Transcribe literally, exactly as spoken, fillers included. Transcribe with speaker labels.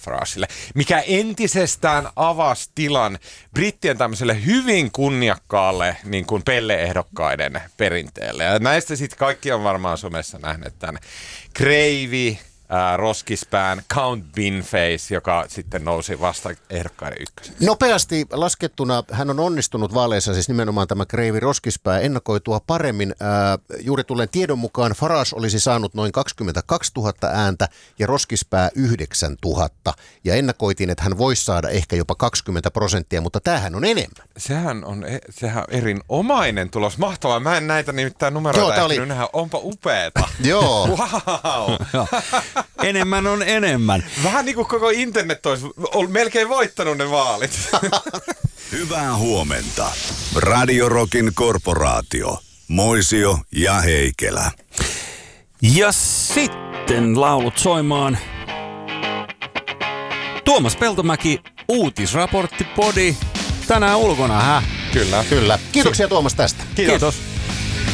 Speaker 1: Faragelle, mikä entisestään avasi tilan brittien tämmöiselle hyvin kunniakkaalle niin kuin Pelle-ehdokkaiden perinteelle. Ja näistä sitten kaikki on varmaan somessa nähneet tämän Kreivi, Äh, roskispään Count Binface, joka sitten nousi vasta ehdokkaiden ykkösen.
Speaker 2: Nopeasti laskettuna hän on onnistunut vaaleissa, siis nimenomaan tämä Kreivi roskispää ennakoitua paremmin. Äh, juuri tulleen tiedon mukaan Farage olisi saanut noin kaksikymmentäkaksituhatta ääntä ja roskispää yhdeksäntuhatta. Ja ennakoitiin, että hän voisi saada ehkä jopa kaksikymmentä prosenttia, mutta tämähän on enemmän.
Speaker 1: Sehän on, sehän on erinomainen tulos. Mahtavaa. Mä en näitä nimittäin numeroita
Speaker 2: Joo,
Speaker 1: ehtinyt nähdä. Onpa upeeta.
Speaker 2: Joo.
Speaker 1: Wow.
Speaker 3: Enemmän on enemmän.
Speaker 1: Vähän niin kuin koko internet olisi melkein voittanut ne vaalit.
Speaker 4: Hyvää huomenta. Radio Rockin korporaatio. Moisio ja Heikelä.
Speaker 3: Ja sitten laulut soimaan. Tuomas Peltomäki, uutisraporttipodi. Tänään ulkona, hä?
Speaker 1: Kyllä.
Speaker 2: Kyllä. Kiitoksia Tuomas tästä.
Speaker 1: Kiitos.
Speaker 3: Kiitos.